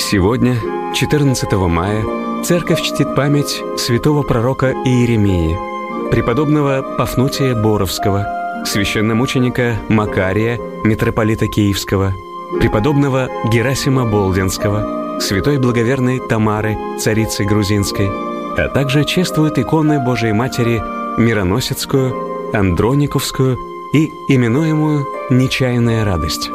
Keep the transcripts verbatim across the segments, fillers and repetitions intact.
Сегодня, четырнадцатого мая, Церковь чтит память святого пророка Иеремии, преподобного Пафнутия Боровского, священномученика Макария, митрополита Киевского, преподобного Герасима Болдинского, святой благоверной Тамары, царицы грузинской, а также чествует иконы Божией Матери Мироносицкую, Андрониковскую и именуемую «Нечаянная радость».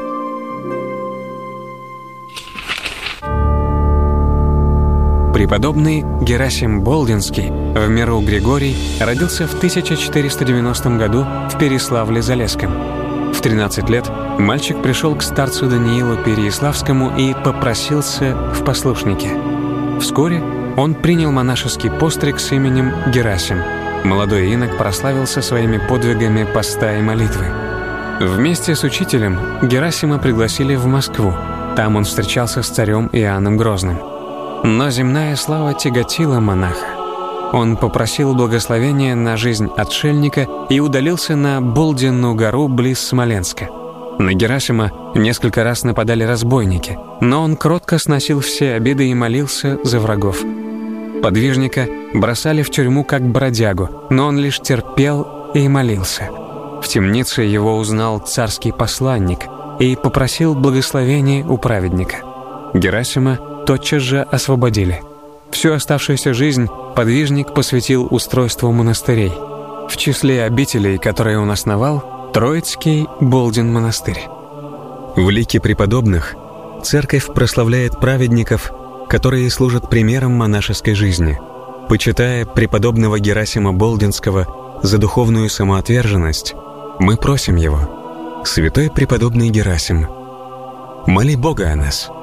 Преподобный Герасим Болдинский, в миру Григорий, родился в тысяча четыреста девяностом году в Переславле-Залесском. В тринадцать лет мальчик пришел к старцу Даниилу Переяславскому и попросился в послушники. Вскоре он принял монашеский постриг с именем Герасим. Молодой инок прославился своими подвигами поста и молитвы. Вместе с учителем Герасима пригласили в Москву. Там он встречался с царем Иоанном Грозным. Но земная слава тяготила монаха. Он попросил благословения на жизнь отшельника и удалился на Болдину гору близ Смоленска. На Герасима несколько раз нападали разбойники, но он кротко сносил все обиды и молился за врагов. Подвижника бросали в тюрьму как бродягу, но он лишь терпел и молился. В темнице его узнал царский посланник и попросил благословения у праведника. Герасима тотчас же освободили. Всю оставшуюся жизнь подвижник посвятил устройству монастырей. В числе обителей, которые он основал, Троицкий Болдин монастырь. В лике преподобных церковь прославляет праведников, которые служат примером монашеской жизни. Почитая преподобного Герасима Болдинского за духовную самоотверженность, мы просим его: «Святой преподобный Герасим, моли Бога о нас».